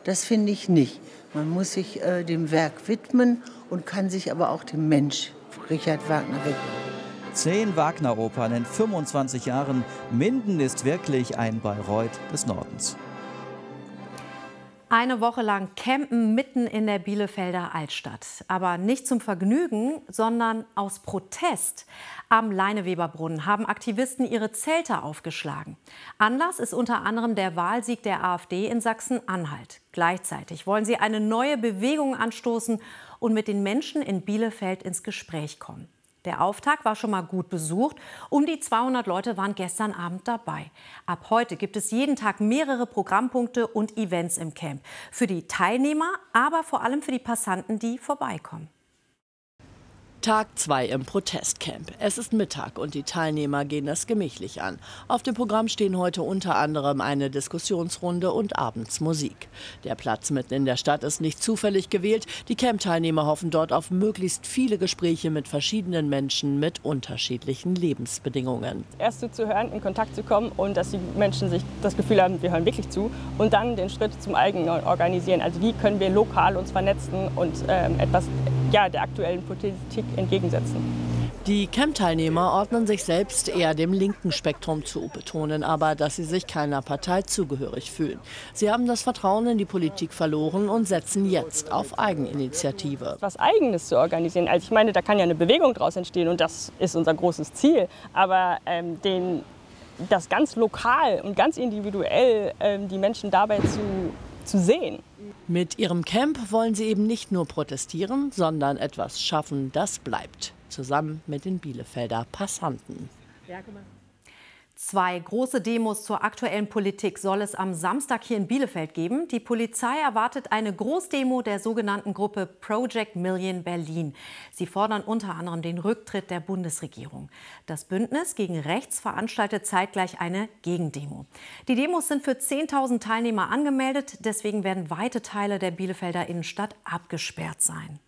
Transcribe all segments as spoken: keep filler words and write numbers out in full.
Das finde ich nicht. Man muss sich äh, dem Werk widmen und kann sich aber auch dem Mensch Richard Wagner widmen. Zehn Wagner-Opern in fünfundzwanzig Jahren. Minden ist wirklich ein Bayreuth des Nordens. Eine Woche lang campen mitten in der Bielefelder Altstadt. Aber nicht zum Vergnügen, sondern aus Protest. Am Leineweberbrunnen haben Aktivisten ihre Zelte aufgeschlagen. Anlass ist unter anderem der Wahlsieg der AfD in Sachsen-Anhalt. Gleichzeitig wollen sie eine neue Bewegung anstoßen und mit den Menschen in Bielefeld ins Gespräch kommen. Der Auftakt war schon mal gut besucht. Um die zweihundert Leute waren gestern Abend dabei. Ab heute gibt es jeden Tag mehrere Programmpunkte und Events im Camp. Für die Teilnehmer, aber vor allem für die Passanten, die vorbeikommen. Tag zwei im Protestcamp. Es ist Mittag und die Teilnehmer gehen es gemächlich an. Auf dem Programm stehen heute unter anderem eine Diskussionsrunde und abends Musik. Der Platz mitten in der Stadt ist nicht zufällig gewählt. Die Camp-Teilnehmer hoffen dort auf möglichst viele Gespräche mit verschiedenen Menschen mit unterschiedlichen Lebensbedingungen. Erst so zu hören, in Kontakt zu kommen und dass die Menschen sich das Gefühl haben, wir hören wirklich zu. Und dann den Schritt zum eigenen Organisieren. Also wie können wir lokal uns vernetzen und ähm, etwas ja, der aktuellen Politik entgegensetzen. Die Camp-Teilnehmer ordnen sich selbst eher dem linken Spektrum zu, betonen aber, dass sie sich keiner Partei zugehörig fühlen. Sie haben das Vertrauen in die Politik verloren und setzen jetzt auf Eigeninitiative. Was Eigenes zu organisieren, also ich meine, da kann ja eine Bewegung daraus entstehen und das ist unser großes Ziel. Aber ähm, den, das ganz lokal und ganz individuell ähm, die Menschen dabei zu, zu sehen. Mit ihrem Camp wollen sie eben nicht nur protestieren, sondern etwas schaffen, das bleibt. Zusammen mit den Bielefelder Passanten. Ja, guck mal. Zwei große Demos zur aktuellen Politik soll es am Samstag hier in Bielefeld geben. Die Polizei erwartet eine Großdemo der sogenannten Gruppe Project Million Berlin. Sie fordern unter anderem den Rücktritt der Bundesregierung. Das Bündnis gegen Rechts veranstaltet zeitgleich eine Gegendemo. Die Demos sind für zehntausend Teilnehmer angemeldet. Deswegen werden weite Teile der Bielefelder Innenstadt abgesperrt sein.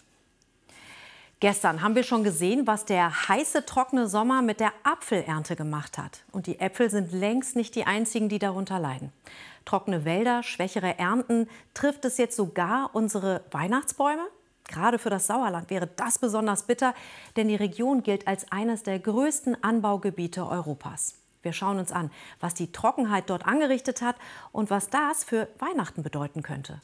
Gestern haben wir schon gesehen, was der heiße, trockene Sommer mit der Apfelernte gemacht hat. Und die Äpfel sind längst nicht die einzigen, die darunter leiden. Trockene Wälder, schwächere Ernten, trifft es jetzt sogar unsere Weihnachtsbäume? Gerade für das Sauerland wäre das besonders bitter, denn die Region gilt als eines der größten Anbaugebiete Europas. Wir schauen uns an, was die Trockenheit dort angerichtet hat und was das für Weihnachten bedeuten könnte.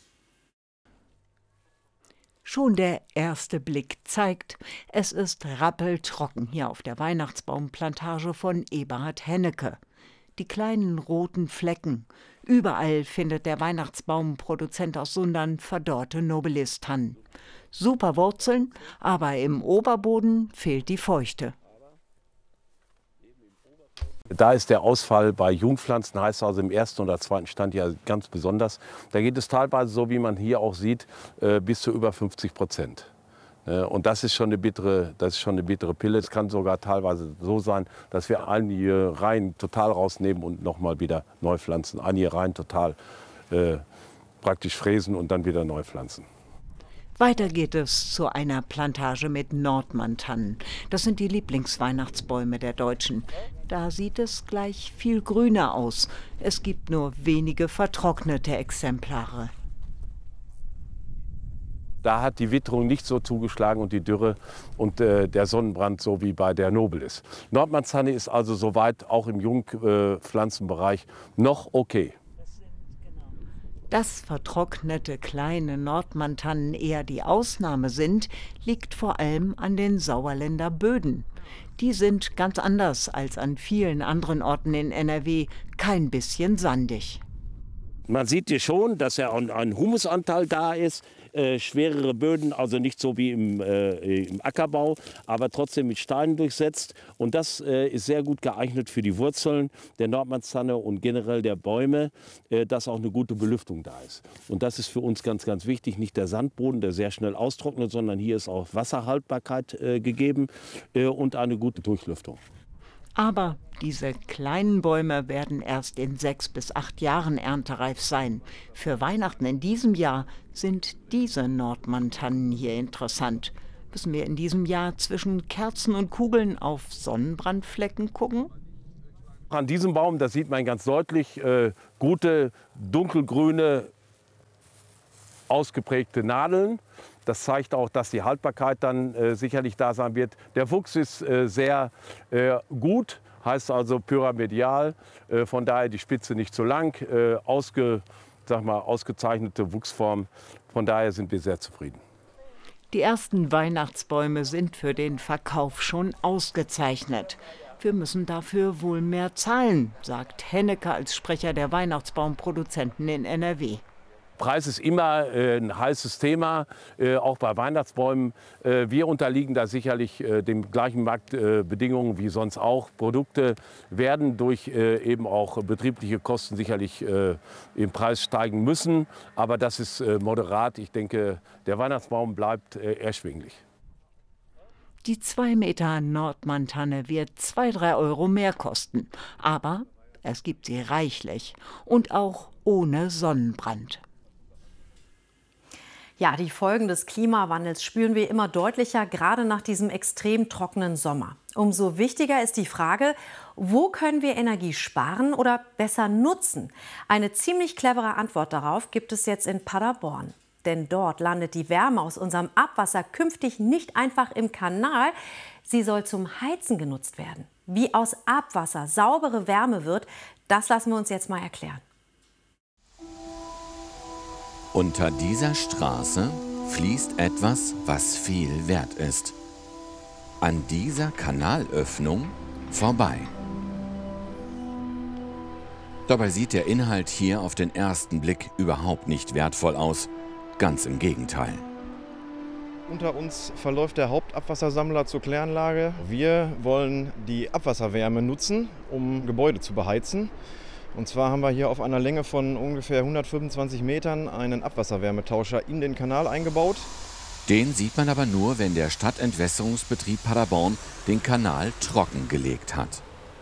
Schon der erste Blick zeigt, es ist rappeltrocken hier auf der Weihnachtsbaumplantage von Eberhard Hennecke. Die kleinen roten Flecken. Überall findet der Weihnachtsbaumproduzent aus Sundern verdorrte Nobilis-Tannen. Super Wurzeln, aber im Oberboden fehlt die Feuchte. Da ist der Ausfall bei Jungpflanzen, heißt also im ersten oder zweiten Stand ja ganz besonders. Da geht es teilweise, so wie man hier auch sieht, bis zu über fünfzig Prozent. Und das ist schon eine bittere, das ist schon eine bittere Pille. Es kann sogar teilweise so sein, dass wir einige Reihen total rausnehmen und nochmal wieder neu pflanzen. Einige Reihen total äh, praktisch fräsen und dann wieder neu pflanzen. Weiter geht es zu einer Plantage mit Nordmann-Tannen. Das sind die Lieblingsweihnachtsbäume der Deutschen. Da sieht es gleich viel grüner aus. Es gibt nur wenige vertrocknete Exemplare. Da hat die Witterung nicht so zugeschlagen und die Dürre und äh, der Sonnenbrand, so wie bei der Nobilis. Nordmann-Tanne ist also soweit auch im Jungpflanzenbereich noch okay. Dass vertrocknete kleine Nordmann-Tannen eher die Ausnahme sind, liegt vor allem an den Sauerländer Böden. Die sind ganz anders als an vielen anderen Orten in N R W kein bisschen sandig. Man sieht hier schon, dass ja ein Humusanteil da ist, äh, schwerere Böden, also nicht so wie im, äh, im Ackerbau, aber trotzdem mit Steinen durchsetzt. Und das äh, ist sehr gut geeignet für die Wurzeln der Nordmannstanne und generell der Bäume, äh, dass auch eine gute Belüftung da ist. Und das ist für uns ganz, ganz wichtig. Nicht der Sandboden, der sehr schnell austrocknet, sondern hier ist auch Wasserhaltbarkeit äh, gegeben äh, und eine gute Durchlüftung. Aber diese kleinen Bäume werden erst in sechs bis acht Jahren erntereif sein. Für Weihnachten in diesem Jahr sind diese Nordmann-Tannen hier interessant. Müssen wir in diesem Jahr zwischen Kerzen und Kugeln auf Sonnenbrandflecken gucken? An diesem Baum, das sieht man ganz deutlich, äh, gute dunkelgrüne ausgeprägte Nadeln. Das zeigt auch, dass die Haltbarkeit dann äh, sicherlich da sein wird. Der Wuchs ist äh, sehr äh, gut, heißt also pyramidal. Äh, von daher die Spitze nicht zu lang, äh, ausge, sag mal, ausgezeichnete Wuchsform. Von daher sind wir sehr zufrieden. Die ersten Weihnachtsbäume sind für den Verkauf schon ausgezeichnet. Wir müssen dafür wohl mehr zahlen, sagt Hennecke als Sprecher der Weihnachtsbaumproduzenten in N R W. Preis ist immer äh, ein heißes Thema, äh, auch bei Weihnachtsbäumen. Äh, wir unterliegen da sicherlich äh, den gleichen Marktbedingungen äh, wie sonst auch. Produkte werden durch äh, eben auch betriebliche Kosten sicherlich äh, im Preis steigen müssen. Aber das ist äh, moderat. Ich denke, der Weihnachtsbaum bleibt äh, erschwinglich. Die zwei Meter Nordmann-Tanne wird zwei, drei Euro mehr kosten. Aber es gibt sie reichlich und auch ohne Sonnenbrand. Ja, die Folgen des Klimawandels spüren wir immer deutlicher, gerade nach diesem extrem trockenen Sommer. Umso wichtiger ist die Frage, wo können wir Energie sparen oder besser nutzen? Eine ziemlich clevere Antwort darauf gibt es jetzt in Paderborn. Denn dort landet die Wärme aus unserem Abwasser künftig nicht einfach im Kanal, sie soll zum Heizen genutzt werden. Wie aus Abwasser saubere Wärme wird, das lassen wir uns jetzt mal erklären. Unter dieser Straße fließt etwas, was viel wert ist. An dieser Kanalöffnung vorbei. Dabei sieht der Inhalt hier auf den ersten Blick überhaupt nicht wertvoll aus. Ganz im Gegenteil. Unter uns verläuft der Hauptabwassersammler zur Kläranlage. Wir wollen die Abwasserwärme nutzen, um Gebäude zu beheizen. Und zwar haben wir hier auf einer Länge von ungefähr hundertfünfundzwanzig Metern einen Abwasserwärmetauscher in den Kanal eingebaut. Den sieht man aber nur, wenn der Stadtentwässerungsbetrieb Paderborn den Kanal trockengelegt hat.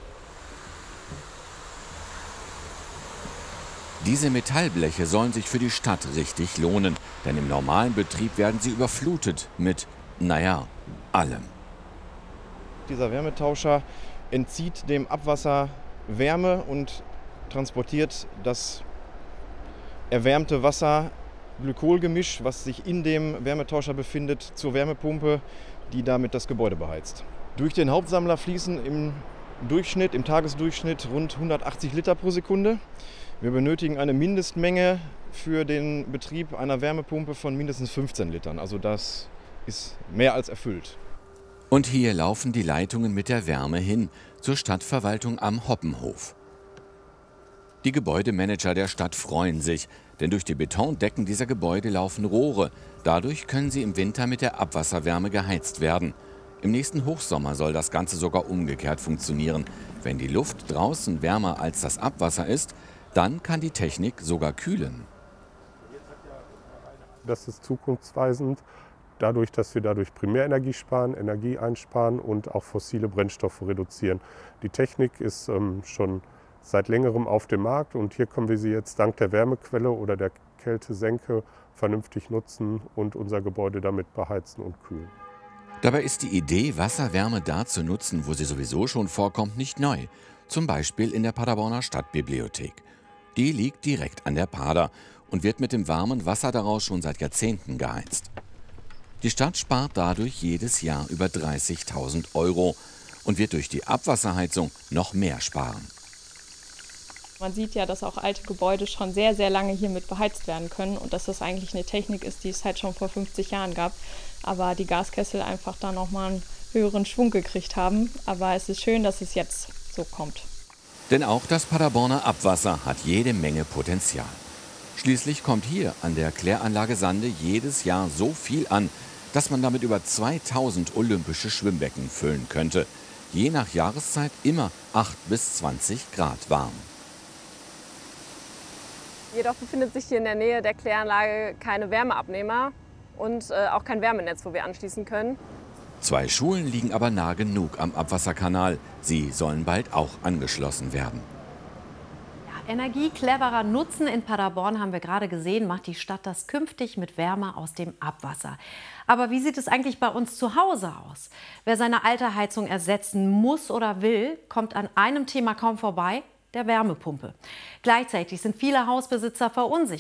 Diese Metallbleche sollen sich für die Stadt richtig lohnen, denn im normalen Betrieb werden sie überflutet mit, naja, allem. Dieser Wärmetauscher entzieht dem Abwasser Wärme und transportiert das erwärmte Wasser, Glykolgemisch, was sich in dem Wärmetauscher befindet, zur Wärmepumpe, die damit das Gebäude beheizt. Durch den Hauptsammler fließen im Durchschnitt, im Tagesdurchschnitt rund hundertachtzig Liter pro Sekunde. Wir benötigen eine Mindestmenge für den Betrieb einer Wärmepumpe von mindestens fünfzehn Litern. Also das ist mehr als erfüllt. Und hier laufen die Leitungen mit der Wärme hin zur Stadtverwaltung am Hoppenhof. Die Gebäudemanager der Stadt freuen sich, denn durch die Betondecken dieser Gebäude laufen Rohre. Dadurch können sie im Winter mit der Abwasserwärme geheizt werden. Im nächsten Hochsommer soll das Ganze sogar umgekehrt funktionieren. Wenn die Luft draußen wärmer als das Abwasser ist, dann kann die Technik sogar kühlen. Das ist zukunftsweisend, dadurch, dass wir dadurch Primärenergie sparen, Energie einsparen und auch fossile Brennstoffe reduzieren. Die Technik ist ähm, schon seit längerem auf dem Markt und hier können wir sie jetzt dank der Wärmequelle oder der Kältesenke vernünftig nutzen und unser Gebäude damit beheizen und kühlen. Dabei ist die Idee, Wasserwärme da zu nutzen, wo sie sowieso schon vorkommt, nicht neu. Zum Beispiel in der Paderborner Stadtbibliothek. Die liegt direkt an der Pader und wird mit dem warmen Wasser daraus schon seit Jahrzehnten geheizt. Die Stadt spart dadurch jedes Jahr über dreißigtausend Euro und wird durch die Abwasserheizung noch mehr sparen. Man sieht ja, dass auch alte Gebäude schon sehr, sehr lange hiermit beheizt werden können und dass das eigentlich eine Technik ist, die es halt schon vor fünfzig Jahren gab. Aber die Gaskessel einfach da nochmal einen höheren Schwung gekriegt haben. Aber es ist schön, dass es jetzt so kommt. Denn auch das Paderborner Abwasser hat jede Menge Potenzial. Schließlich kommt hier an der Kläranlage Sande jedes Jahr so viel an, dass man damit über zweitausend olympische Schwimmbecken füllen könnte. Je nach Jahreszeit immer acht bis zwanzig Grad warm. Jedoch befindet sich hier in der Nähe der Kläranlage keine Wärmeabnehmer und äh, auch kein Wärmenetz, wo wir anschließen können. Zwei Schulen liegen aber nah genug am Abwasserkanal. Sie sollen bald auch angeschlossen werden. Ja, Energie cleverer nutzen in Paderborn, haben wir gerade gesehen, macht die Stadt das künftig mit Wärme aus dem Abwasser. Aber wie sieht es eigentlich bei uns zu Hause aus? Wer seine alte Heizung ersetzen muss oder will, kommt an einem Thema kaum vorbei: der Wärmepumpe. Gleichzeitig sind viele Hausbesitzer verunsichert.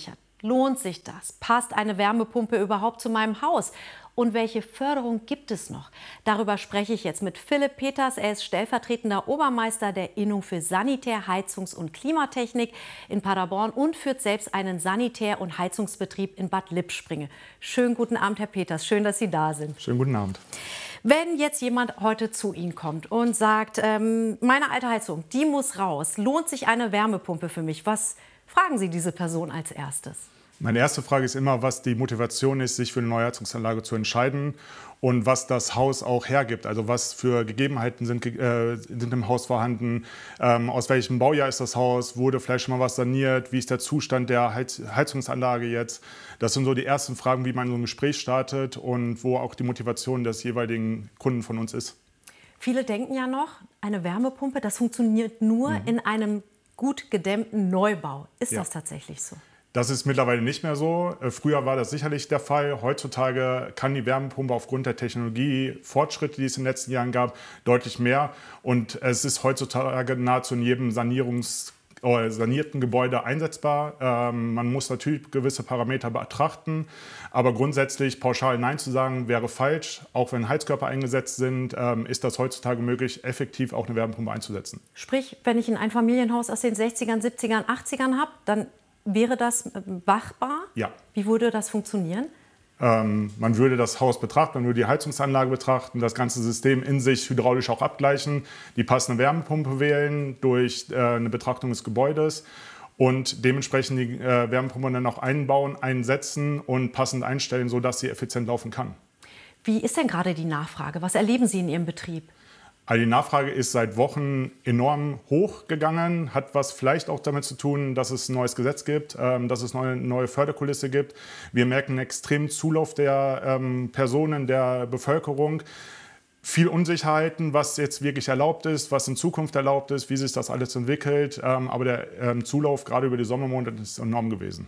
Lohnt sich das? Passt eine Wärmepumpe überhaupt zu meinem Haus? Und welche Förderung gibt es noch? Darüber spreche ich jetzt mit Philipp Peters. Er ist stellvertretender Obermeister der Innung für Sanitär-, Heizungs- und Klimatechnik in Paderborn und führt selbst einen Sanitär- und Heizungsbetrieb in Bad Lippspringe. Schönen guten Abend, Herr Peters. Schön, dass Sie da sind. Schönen guten Abend. Wenn jetzt jemand heute zu Ihnen kommt und sagt, ähm, meine alte Heizung, die muss raus, lohnt sich eine Wärmepumpe für mich? Was fragen Sie diese Person als erstes? Meine erste Frage ist immer, was die Motivation ist, sich für eine neue Heizungsanlage zu entscheiden und was das Haus auch hergibt. Also was für Gegebenheiten sind, äh, sind im Haus vorhanden, ähm, aus welchem Baujahr ist das Haus, wurde vielleicht schon mal was saniert, wie ist der Zustand der Heiz Heizungsanlage jetzt. Das sind so die ersten Fragen, wie man so ein Gespräch startet und wo auch die Motivation des jeweiligen Kunden von uns ist. Viele denken ja noch, eine Wärmepumpe, das funktioniert nur mhm. in einem gut gedämmten Neubau. Ist ja. das tatsächlich so? Das ist mittlerweile nicht mehr so. Früher war das sicherlich der Fall. Heutzutage kann die Wärmepumpe aufgrund der Technologie, Fortschritte, die es in den letzten Jahren gab, deutlich mehr. Und es ist heutzutage nahezu in jedem Sanierungs- oder sanierten Gebäude einsetzbar. Ähm, man muss natürlich gewisse Parameter betrachten. Aber grundsätzlich pauschal Nein zu sagen, wäre falsch. Auch wenn Heizkörper eingesetzt sind, ähm, ist das heutzutage möglich, effektiv auch eine Wärmepumpe einzusetzen. Sprich, wenn ich ein Einfamilienhaus aus den sechzigern, siebzigern, achtzigern habe, dann wäre das machbar? Ja. Wie würde das funktionieren? Ähm, man würde das Haus betrachten, man würde die Heizungsanlage betrachten, das ganze System in sich hydraulisch auch abgleichen, die passende Wärmepumpe wählen durch äh, eine Betrachtung des Gebäudes und dementsprechend die äh, Wärmepumpe dann auch einbauen, einsetzen und passend einstellen, sodass sie effizient laufen kann. Wie ist denn gerade die Nachfrage? Was erleben Sie in Ihrem Betrieb? Also die Nachfrage ist seit Wochen enorm hoch gegangen, hat was vielleicht auch damit zu tun, dass es ein neues Gesetz gibt, ähm, dass es eine neue Förderkulisse gibt. Wir merken einen extremen Zulauf der ähm, Personen, der Bevölkerung. Viel Unsicherheiten, was jetzt wirklich erlaubt ist, was in Zukunft erlaubt ist, wie sich das alles entwickelt. Ähm, aber der ähm, Zulauf gerade über die Sommermonate ist enorm gewesen.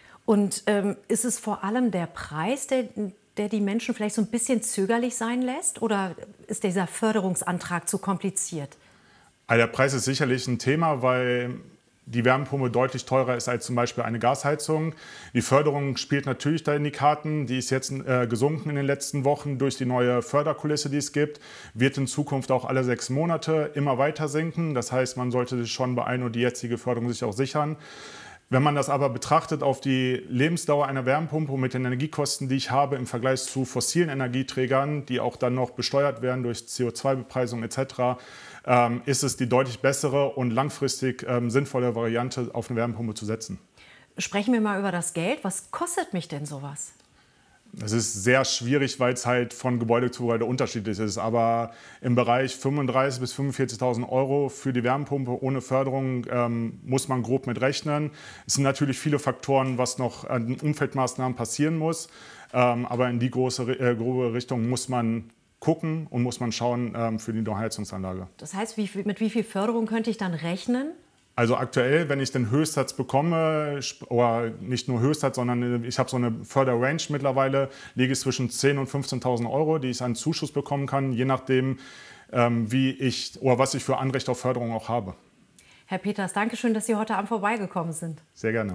Und ähm, ist es vor allem der Preis, der der die Menschen vielleicht so ein bisschen zögerlich sein lässt? Oder ist dieser Förderungsantrag zu kompliziert? Also der Preis ist sicherlich ein Thema, weil die Wärmepumpe deutlich teurer ist als zum Beispiel eine Gasheizung. Die Förderung spielt natürlich da in die Karten. Die ist jetzt äh, gesunken in den letzten Wochen durch die neue Förderkulisse, die es gibt. Wird in Zukunft auch alle sechs Monate immer weiter sinken. Das heißt, man sollte sich schon beeilen und die jetzige Förderung sich auch sichern. Wenn man das aber betrachtet auf die Lebensdauer einer Wärmepumpe mit den Energiekosten, die ich habe im Vergleich zu fossilen Energieträgern, die auch dann noch besteuert werden durch C O zwei Bepreisung et cetera, ähm, ist es die deutlich bessere und langfristig ähm, sinnvolle Variante, auf eine Wärmepumpe zu setzen. Sprechen wir mal über das Geld. Was kostet mich denn sowas? Das ist sehr schwierig, weil es halt von Gebäude zu Gebäude unterschiedlich ist. Aber im Bereich fünfunddreißigtausend bis fünfundvierzigtausend Euro für die Wärmepumpe ohne Förderung ähm, muss man grob mit rechnen. Es sind natürlich viele Faktoren, was noch an Umfeldmaßnahmen passieren muss. Ähm, aber in die große, äh, grobe Richtung muss man gucken und muss man schauen ähm, für die Heizungsanlage. Das heißt, wie, mit wie viel Förderung könnte ich dann rechnen? Also aktuell, wenn ich den Höchstsatz bekomme, oder nicht nur Höchstsatz, sondern ich habe so eine Förderrange mittlerweile, liege ich zwischen zehntausend und fünfzehntausend Euro, die ich an Zuschuss bekommen kann, je nachdem, ähm, wie ich oder was ich für Anrecht auf Förderung auch habe. Herr Peters, danke schön, dass Sie heute Abend vorbeigekommen sind. Sehr gerne.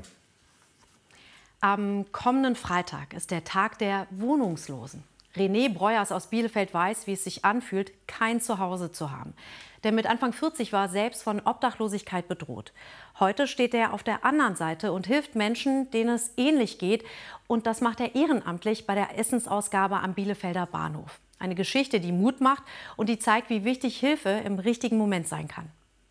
Am kommenden Freitag ist der Tag der Wohnungslosen. René Breuers aus Bielefeld weiß, wie es sich anfühlt, kein Zuhause zu haben. Denn mit Anfang vierzig war er selbst von Obdachlosigkeit bedroht. Heute steht er auf der anderen Seite und hilft Menschen, denen es ähnlich geht. Und das macht er ehrenamtlich bei der Essensausgabe am Bielefelder Bahnhof. Eine Geschichte, die Mut macht und die zeigt, wie wichtig Hilfe im richtigen Moment sein kann.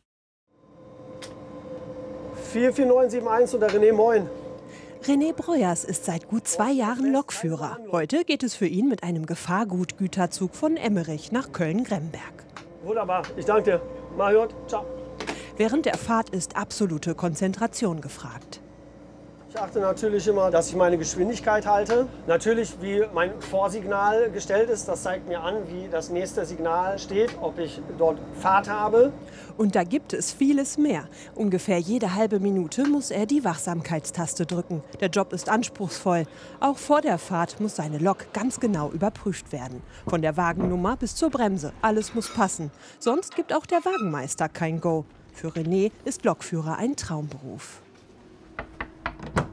vier vier neun sieben eins oder René, moin. René Breuers ist seit gut zwei Jahren Lokführer. Heute geht es für ihn mit einem Gefahrgutgüterzug von Emmerich nach Köln-Gremberg. Wunderbar, ich danke dir. Mariot, ciao. Während der Fahrt ist absolute Konzentration gefragt. Ich achte natürlich immer, dass ich meine Geschwindigkeit halte. Natürlich, wie mein Vorsignal gestellt ist, das zeigt mir an, wie das nächste Signal steht, ob ich dort Fahrt habe. Und da gibt es vieles mehr. Ungefähr jede halbe Minute muss er die Wachsamkeitstaste drücken. Der Job ist anspruchsvoll. Auch vor der Fahrt muss seine Lok ganz genau überprüft werden. Von der Wagennummer bis zur Bremse. Alles muss passen. Sonst gibt auch der Wagenmeister kein Go. Für René ist Lokführer ein Traumberuf.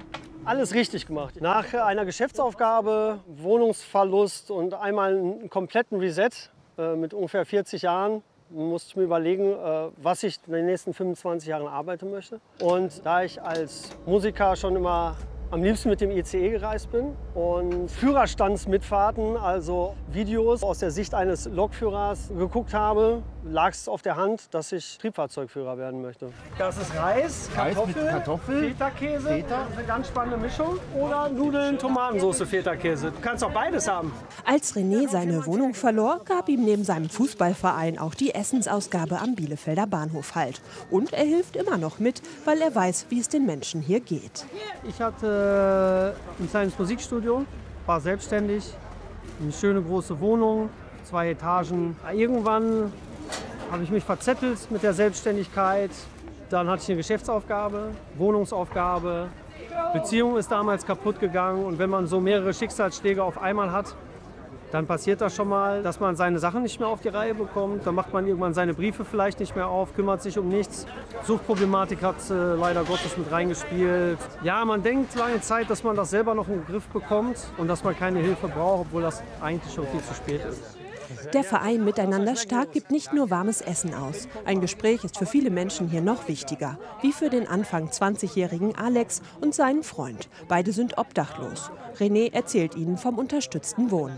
alles richtig gemacht. Nach einer Geschäftsaufgabe, Wohnungsverlust und einmal einen kompletten Reset äh, mit ungefähr vierzig Jahren musste ich mir überlegen, äh, was ich in den nächsten fünfundzwanzig Jahren arbeiten möchte. Und da ich als Musiker schon immer am liebsten mit dem I C E gereist bin und Führerstandsmitfahrten, also Videos aus der Sicht eines Lokführers geguckt habe, lag es auf der Hand, dass ich Triebfahrzeugführer werden möchte. Das ist Reis, Kartoffeln, Kartoffel, Feta-Käse, Feta. Eine ganz spannende Mischung. Oder Nudeln, Tomatensauce, Feta-Käse. Du kannst auch beides haben. Als René seine Wohnung verlor, gab ihm neben seinem Fußballverein auch die Essensausgabe am Bielefelder Bahnhof Halt. Und er hilft immer noch mit, weil er weiß, wie es den Menschen hier geht. Ich hatte ein kleines Musikstudio, war selbstständig, eine schöne große Wohnung, zwei Etagen. Irgendwann habe ich mich verzettelt mit der Selbstständigkeit. Dann hatte ich eine Geschäftsaufgabe, Wohnungsaufgabe. Beziehung ist damals kaputt gegangen. Und wenn man so mehrere Schicksalsschläge auf einmal hat, dann passiert das schon mal, dass man seine Sachen nicht mehr auf die Reihe bekommt. Dann macht man irgendwann seine Briefe vielleicht nicht mehr auf, kümmert sich um nichts. Suchtproblematik hat äh, leider Gottes mit reingespielt. Ja, man denkt lange Zeit, dass man das selber noch in den Griff bekommt und dass man keine Hilfe braucht, obwohl das eigentlich schon viel zu spät ist. Der Verein Miteinander Stark gibt nicht nur warmes Essen aus. Ein Gespräch ist für viele Menschen hier noch wichtiger. Wie für den Anfang zwanzigjährigen Alex und seinen Freund. Beide sind obdachlos. René erzählt ihnen vom unterstützten Wohnen.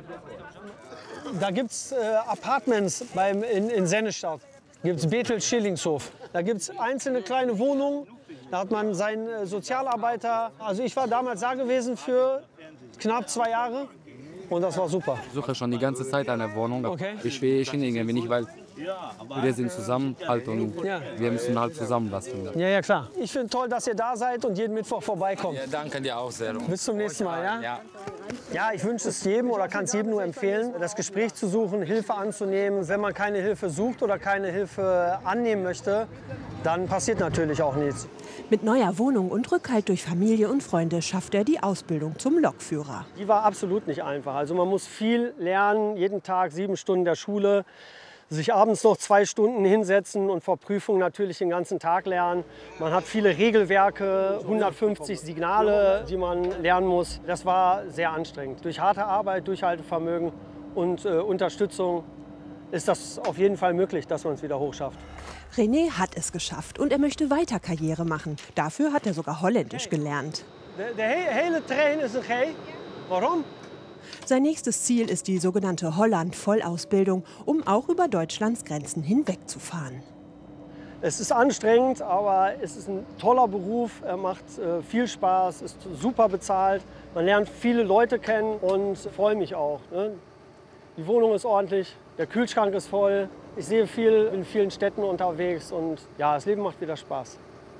Da gibt es äh, Apartments beim, in, in Sennestadt. Da gibt es Bethel Schillingshof. Da gibt es einzelne kleine Wohnungen. Da hat man seinen äh, Sozialarbeiter. Also ich war damals da gewesen für knapp zwei Jahre. Und das war super. Ich suche schon die ganze Zeit eine Wohnung. Okay. Ich will ich irgendwie nicht, weil wir sind zusammen halt und ja. wir müssen halt zusammen was finden. Ja, ja, klar. Ich finde toll, dass ihr da seid und jeden Mittwoch vorbeikommt. Ja, danke dir auch sehr. Bis zum nächsten Mal, ja? Ja. Ja, ich wünsche es jedem oder kann es jedem nur empfehlen, das Gespräch zu suchen, Hilfe anzunehmen. Wenn man keine Hilfe sucht oder keine Hilfe annehmen möchte, dann passiert natürlich auch nichts. Mit neuer Wohnung und Rückhalt durch Familie und Freunde schafft er die Ausbildung zum Lokführer. Die war absolut nicht einfach. Also man muss viel lernen, jeden Tag sieben Stunden der Schule, sich abends noch zwei Stunden hinsetzen und vor Prüfung natürlich den ganzen Tag lernen. Man hat viele Regelwerke, hundertfünfzig Signale, die man lernen muss. Das war sehr anstrengend. Durch harte Arbeit, Durchhaltevermögen und äh, Unterstützung ist das auf jeden Fall möglich, dass man es wieder hochschafft. René hat es geschafft und er möchte weiter Karriere machen. Dafür hat er sogar Holländisch gelernt. Der, der hele Train ist ein G. Warum? Sein nächstes Ziel ist die sogenannte Holland-Vollausbildung, um auch über Deutschlands Grenzen hinwegzufahren. Es ist anstrengend, aber es ist ein toller Beruf. Er macht äh, viel Spaß, ist super bezahlt. Man lernt viele Leute kennen und freue mich auch. Ne? Die Wohnung ist ordentlich, der Kühlschrank ist voll. Ich sehe viel in vielen Städten unterwegs und ja, das Leben macht wieder Spaß.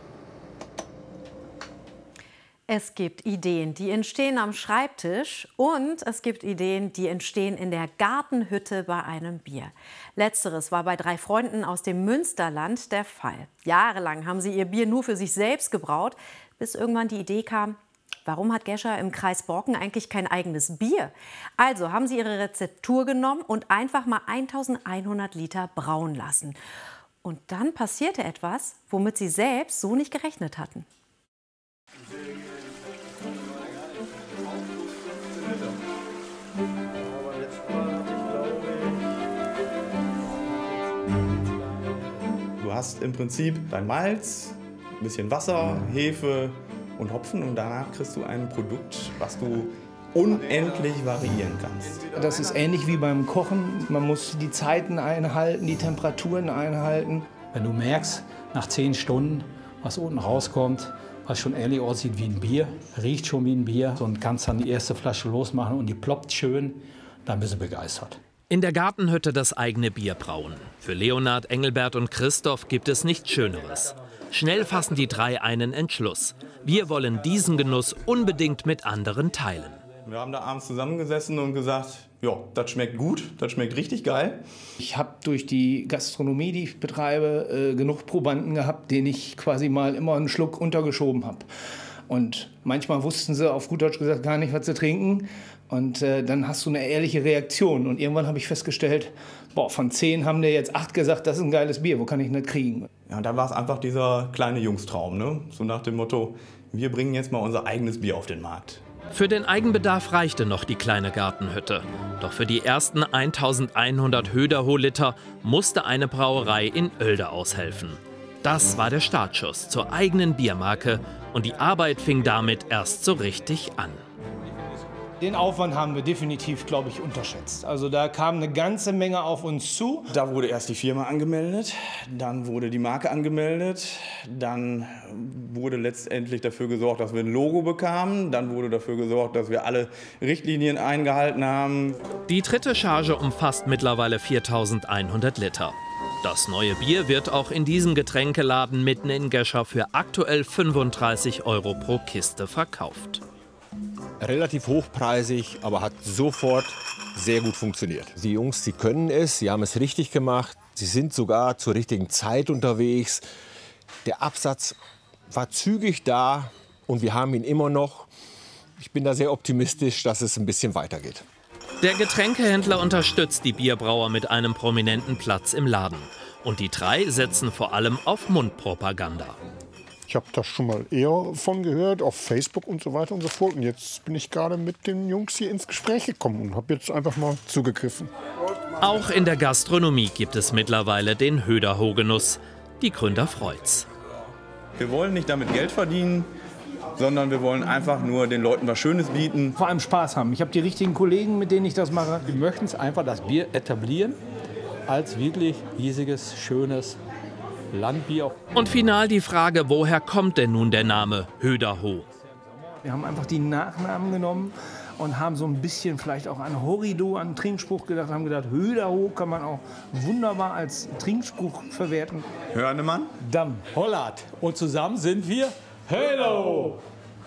Es gibt Ideen, die entstehen am Schreibtisch und es gibt Ideen, die entstehen in der Gartenhütte bei einem Bier. Letzteres war bei drei Freunden aus dem Münsterland der Fall. Jahrelang haben sie ihr Bier nur für sich selbst gebraut, bis irgendwann die Idee kam, warum hat Gescher im Kreis Borken eigentlich kein eigenes Bier? Also haben sie ihre Rezeptur genommen und einfach mal eintausendeinhundert Liter brauen lassen. Und dann passierte etwas, womit sie selbst so nicht gerechnet hatten. Du hast im Prinzip dein Malz, ein bisschen Wasser, Hefe und Hopfen und danach kriegst du ein Produkt, was du unendlich variieren kannst. Das ist ähnlich wie beim Kochen. Man muss die Zeiten einhalten, die Temperaturen einhalten. Wenn du merkst, nach zehn Stunden, was unten rauskommt, was schon ehrlich aussieht wie ein Bier, riecht schon wie ein Bier und kannst dann die erste Flasche losmachen und die ploppt schön, dann bist du begeistert. In der Gartenhütte das eigene Bier brauen. Für Leonhard, Engelbert und Christoph gibt es nichts Schöneres. Schnell fassen die drei einen Entschluss. Wir wollen diesen Genuss unbedingt mit anderen teilen. Wir haben da abends zusammengesessen und gesagt, ja, das schmeckt gut, das schmeckt richtig geil. Ich habe durch die Gastronomie, die ich betreibe, äh, genug Probanden gehabt, denen ich quasi mal immer einen Schluck untergeschoben habe. Und manchmal wussten sie auf gut Deutsch gesagt gar nicht, was sie trinken. Und äh, dann hast du eine ehrliche Reaktion. Und irgendwann habe ich festgestellt, boah, von zehn haben dir jetzt acht gesagt, das ist ein geiles Bier, wo kann ich das kriegen? Ja, und da war es einfach dieser kleine Jungstraum, ne? So nach dem Motto, wir bringen jetzt mal unser eigenes Bier auf den Markt. Für den Eigenbedarf reichte noch die kleine Gartenhütte. Doch für die ersten eintausendeinhundert Höderho-Liter musste eine Brauerei in Oelde aushelfen. Das war der Startschuss zur eigenen Biermarke und die Arbeit fing damit erst so richtig an. Den Aufwand haben wir definitiv, glaube ich, unterschätzt. Also da kam eine ganze Menge auf uns zu. Da wurde erst die Firma angemeldet, dann wurde die Marke angemeldet, dann wurde letztendlich dafür gesorgt, dass wir ein Logo bekamen, dann wurde dafür gesorgt, dass wir alle Richtlinien eingehalten haben. Die dritte Charge umfasst mittlerweile viertausendeinhundert Liter. Das neue Bier wird auch in diesem Getränkeladen mitten in Gescher für aktuell fünfunddreißig Euro pro Kiste verkauft. Relativ hochpreisig, aber hat sofort sehr gut funktioniert. Die Jungs, die können es, sie haben es richtig gemacht. Sie sind sogar zur richtigen Zeit unterwegs. Der Absatz war zügig da und wir haben ihn immer noch. Ich bin da sehr optimistisch, dass es ein bisschen weitergeht. Der Getränkehändler unterstützt die Bierbrauer mit einem prominenten Platz im Laden. Und die drei setzen vor allem auf Mundpropaganda. Ich habe das schon mal eher von gehört, auf Facebook und so weiter und so fort. Und jetzt bin ich gerade mit den Jungs hier ins Gespräch gekommen und habe jetzt einfach mal zugegriffen. Auch in der Gastronomie gibt es mittlerweile den Höderho-Genuss. Die Gründer freut's. Wir wollen nicht damit Geld verdienen, sondern wir wollen einfach nur den Leuten was Schönes bieten. Vor allem Spaß haben. Ich habe die richtigen Kollegen, mit denen ich das mache. Wir möchten es einfach das Bier etablieren als wirklich riesiges, schönes Landbier. Und final die Frage, woher kommt denn nun der Name Höderho? Wir haben einfach die Nachnamen genommen und haben so ein bisschen vielleicht auch an Horrido, an Trinkspruch gedacht, haben gedacht, Höderho kann man auch wunderbar als Trinkspruch verwerten. Hörnemann? Damm, Hollard. Und zusammen sind wir Höderho.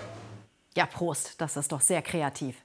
Ja, Prost, das ist doch sehr kreativ.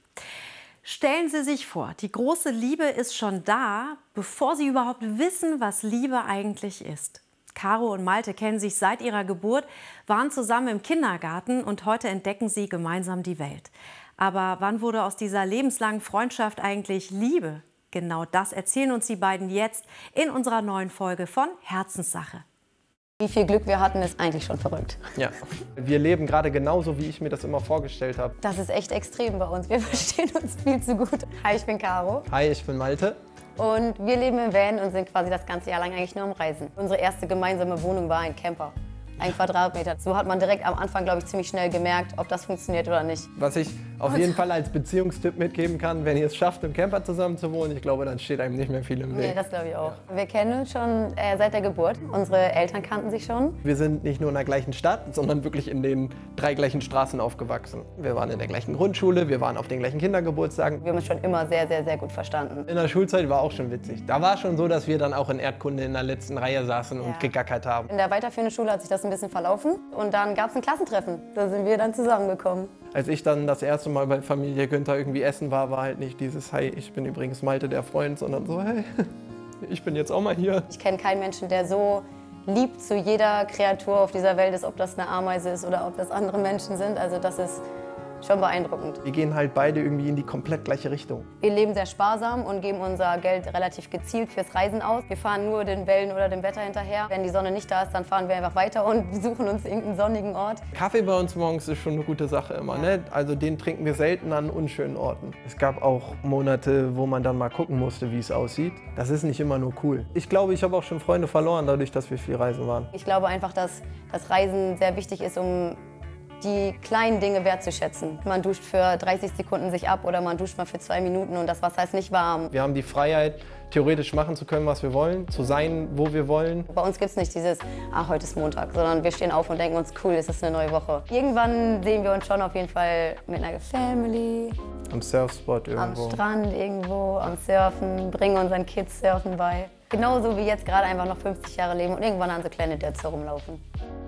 Stellen Sie sich vor, die große Liebe ist schon da, bevor Sie überhaupt wissen, was Liebe eigentlich ist. Caro und Malte kennen sich seit ihrer Geburt, waren zusammen im Kindergarten und heute entdecken sie gemeinsam die Welt. Aber wann wurde aus dieser lebenslangen Freundschaft eigentlich Liebe? Genau das erzählen uns die beiden jetzt in unserer neuen Folge von Herzenssache. Wie viel Glück wir hatten, ist eigentlich schon verrückt. Ja, wir leben gerade genauso, wie ich mir das immer vorgestellt habe. Das ist echt extrem bei uns. Wir verstehen uns viel zu gut. Hi, ich bin Caro. Hi, ich bin Malte. Und wir leben im Van und sind quasi das ganze Jahr lang eigentlich nur am Reisen. Unsere erste gemeinsame Wohnung war ein Camper. Ein Quadratmeter. So hat man direkt am Anfang, glaube ich, ziemlich schnell gemerkt, ob das funktioniert oder nicht. Was ich auf jeden Fall als Beziehungstipp mitgeben kann, wenn ihr es schafft, im Camper zusammen zu wohnen, ich glaube, dann steht einem nicht mehr viel im Weg. Nee, das glaube ich auch. Wir kennen uns schon äh, seit der Geburt. Unsere Eltern kannten sich schon. Wir sind nicht nur in der gleichen Stadt, sondern wirklich in den drei gleichen Straßen aufgewachsen. Wir waren in der gleichen Grundschule, wir waren auf den gleichen Kindergeburtstagen. Wir haben uns schon immer sehr, sehr, sehr gut verstanden. In der Schulzeit war auch schon witzig. Da war schon so, dass wir dann auch in Erdkunde in der letzten Reihe saßen und ja. gegackert haben. In der weiterführenden Schule hat sich das ein bisschen verlaufen. Und dann gab es ein Klassentreffen. Da sind wir dann zusammengekommen. Als ich dann das erste Mal bei Familie Günther irgendwie essen war, war halt nicht dieses Hi, ich bin übrigens Malte, der Freund, sondern so, hey, ich bin jetzt auch mal hier. Ich kenne keinen Menschen, der so lieb zu jeder Kreatur auf dieser Welt ist, ob das eine Ameise ist oder ob das andere Menschen sind. Also das ist schon beeindruckend. Wir gehen halt beide irgendwie in die komplett gleiche Richtung. Wir leben sehr sparsam und geben unser Geld relativ gezielt fürs Reisen aus. Wir fahren nur den Wellen oder dem Wetter hinterher. Wenn die Sonne nicht da ist, dann fahren wir einfach weiter und suchen uns irgendeinen sonnigen Ort. Kaffee bei uns morgens ist schon eine gute Sache immer, ne? Also den trinken wir selten an unschönen Orten. Es gab auch Monate, wo man dann mal gucken musste, wie es aussieht. Das ist nicht immer nur cool. Ich glaube, ich habe auch schon Freunde verloren, dadurch, dass wir viel reisen waren. Ich glaube einfach, dass das Reisen sehr wichtig ist, um die kleinen Dinge wertzuschätzen. Man duscht für dreißig Sekunden sich ab oder man duscht mal für zwei Minuten und das Wasser ist nicht warm. Wir haben die Freiheit, theoretisch machen zu können, was wir wollen, zu sein, wo wir wollen. Bei uns gibt es nicht dieses, ah, heute ist Montag, sondern wir stehen auf und denken uns, cool, es ist eine neue Woche. Irgendwann sehen wir uns schon auf jeden Fall mit einer Family. Am Surfspot irgendwo. Am Strand irgendwo, am Surfen, bringen unseren Kids Surfen bei. Genauso wie jetzt gerade einfach noch fünfzig Jahre leben und irgendwann an so kleine Dads herumlaufen.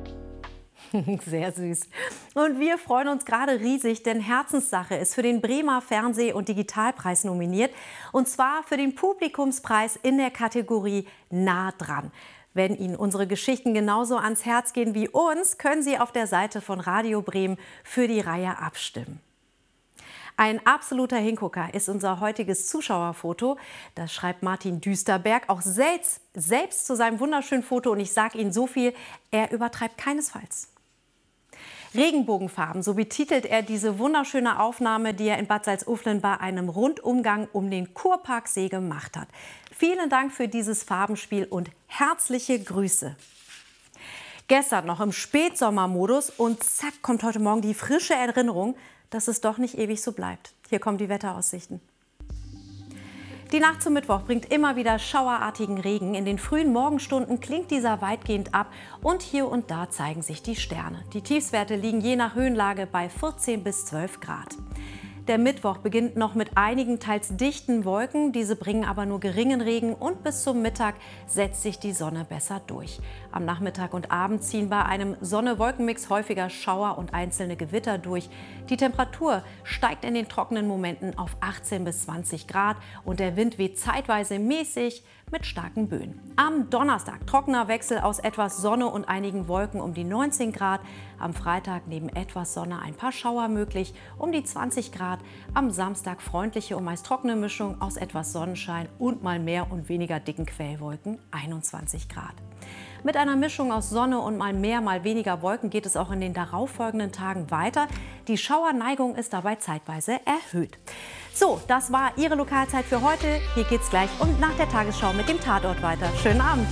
Sehr süß. Und wir freuen uns gerade riesig, denn Herzenssache ist für den Bremer Fernseh- und Digitalpreis nominiert. Und zwar für den Publikumspreis in der Kategorie Nah dran. Wenn Ihnen unsere Geschichten genauso ans Herz gehen wie uns, können Sie auf der Seite von Radio Bremen für die Reihe abstimmen. Ein absoluter Hingucker ist unser heutiges Zuschauerfoto. Das schreibt Martin Düsterberg auch selbst, selbst zu seinem wunderschönen Foto. Und ich sage Ihnen so viel, er übertreibt keinesfalls. Regenbogenfarben, so betitelt er diese wunderschöne Aufnahme, die er in Bad Salzuflen bei einem Rundumgang um den Kurparksee gemacht hat. Vielen Dank für dieses Farbenspiel und herzliche Grüße. Gestern noch im Spätsommermodus und zack kommt heute Morgen die frische Erinnerung, dass es doch nicht ewig so bleibt. Hier kommen die Wetteraussichten. Die Nacht zum Mittwoch bringt immer wieder schauerartigen Regen. In den frühen Morgenstunden klingt dieser weitgehend ab und hier und da zeigen sich die Sterne. Die Tiefstwerte liegen je nach Höhenlage bei vierzehn bis zwölf Grad. Der Mittwoch beginnt noch mit einigen teils dichten Wolken. Diese bringen aber nur geringen Regen und bis zum Mittag setzt sich die Sonne besser durch. Am Nachmittag und Abend ziehen bei einem Sonne-Wolken-Mix häufiger Schauer und einzelne Gewitter durch. Die Temperatur steigt in den trockenen Momenten auf achtzehn bis zwanzig Grad und der Wind weht zeitweise mäßig mit starken Böen. Am Donnerstag trockener Wechsel aus etwas Sonne und einigen Wolken um die neunzehn Grad. Am Freitag neben etwas Sonne ein paar Schauer möglich um die zwanzig Grad. Am Samstag freundliche und meist trockene Mischung aus etwas Sonnenschein und mal mehr und weniger dicken Quellwolken, einundzwanzig Grad. Mit einer Mischung aus Sonne und mal mehr, mal weniger Wolken geht es auch in den darauffolgenden Tagen weiter. Die Schauerneigung ist dabei zeitweise erhöht. So, das war Ihre Lokalzeit für heute. Hier geht's gleich und nach der Tagesschau mit dem Tatort weiter. Schönen Abend.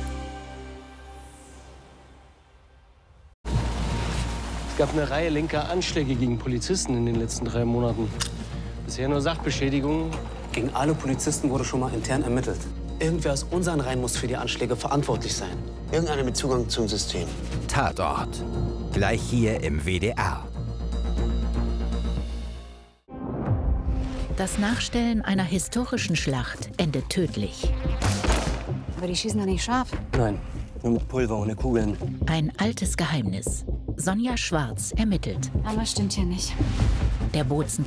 Es gab eine Reihe linker Anschläge gegen Polizisten in den letzten drei Monaten. Bisher nur Sachbeschädigungen. Gegen alle Polizisten wurde schon mal intern ermittelt. Irgendwer aus unseren Reihen muss für die Anschläge verantwortlich sein. Irgendeiner mit Zugang zum System. Tatort. Gleich hier im W D R. Das Nachstellen einer historischen Schlacht endet tödlich. Aber die schießen doch nicht scharf. Nein, nur mit Pulver ohne Kugeln. Ein altes Geheimnis. Sonja Schwarz ermittelt. Aber stimmt hier nicht. Der Bozen